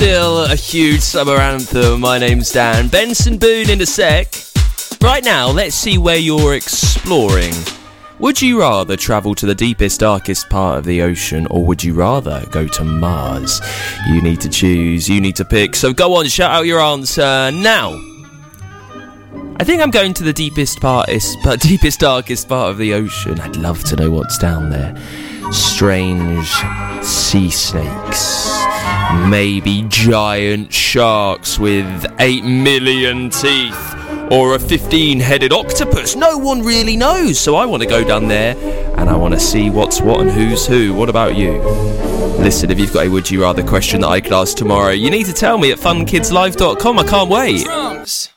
still a huge summer anthem. My name's Dan. Benson Boone in a sec. Right now, let's see where you're exploring. Would you rather travel to the deepest, darkest part of the ocean, or would you rather go to Mars? You need to choose, you need to pick, so go on, shout out your answer now. I think I'm going to the deepest, darkest part of the ocean. I'd love to know what's down there. Strange sea snakes. Maybe giant sharks with 8 million teeth. Or a 15-headed octopus. No one really knows. So I want to go down there and I want to see what's what and who's who. What about you? Listen, if you've got a would you rather question that I could ask tomorrow, you need to tell me at funkidslive.com. I can't wait. Drums.